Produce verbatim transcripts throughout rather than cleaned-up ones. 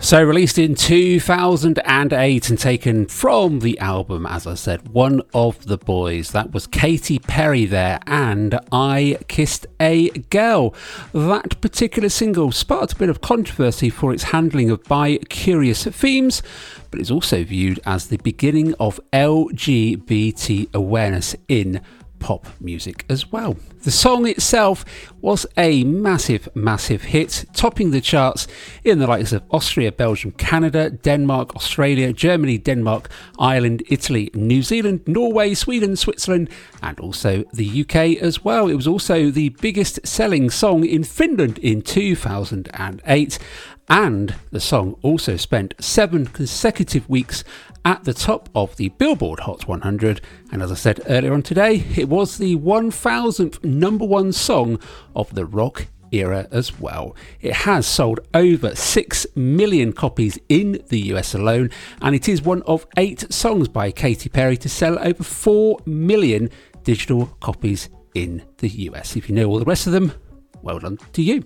So released in two thousand eight and taken from the album, as I said, One of the Boys. That was Katy Perry there, and I Kissed a Girl. That particular single sparked a bit of controversy for its handling of bi-curious themes, but it's also viewed as the beginning of L G B T awareness in pop music as well. The song itself was a massive, massive hit, topping the charts in the likes of Austria, Belgium, Canada, Denmark, Australia, Germany, Denmark, Ireland, Italy, New Zealand, Norway, Sweden, Switzerland, and also the U K as well. It was also the biggest selling song in Finland in two thousand eight, and the song also spent seven consecutive weeks at the top of the Billboard Hot one hundred, and as I said earlier on today, it was the one thousandth number one song of the rock era as well. It has sold over six million copies in the U S alone, and it is one of eight songs by Katy Perry to sell over four million digital copies in the U S. If you know all the rest of them, well done to you.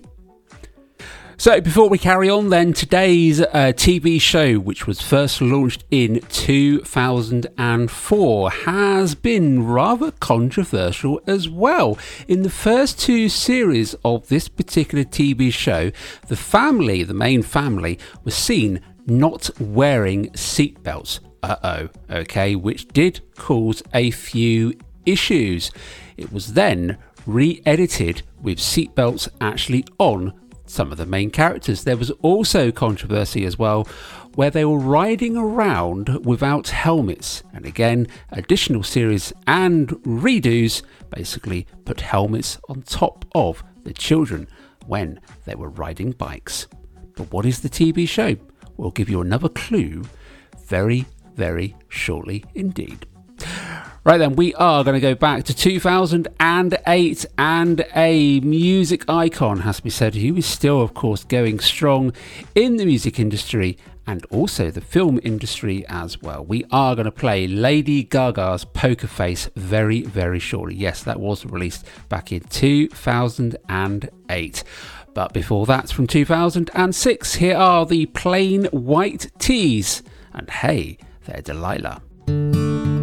So before we carry on then, today's uh, T V show, which was first launched in two thousand four, has been rather controversial as well. In the first two series of this particular T V show, the family, the main family, was seen not wearing seatbelts. Uh-oh, okay, which did cause a few issues. It was then re-edited with seatbelts actually on some of the main characters. There was also controversy as well where they were riding around without helmets, and again additional series and redos basically put helmets on top of the children when they were riding bikes. But what is the T V show? We'll give you another clue very very shortly indeed. Right then, we are going to go back to two thousand eight, and a music icon, has to be said, who is still, of course, going strong in the music industry and also the film industry as well. We are going to play Lady Gaga's Poker Face very, very shortly. Yes, that was released back in two thousand eight. But before that, from two thousand six, here are the Plain White Tees. And hey, they're Delilah.